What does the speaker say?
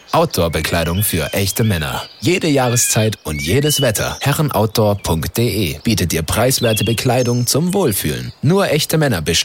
Outdoor-Bekleidung für echte Männer. Jede Jahreszeit und jedes Wetter. Herrenoutdoor.de bietet dir preiswerte Bekleidung zum Wohlfühlen. Nur echte Männer bestellen.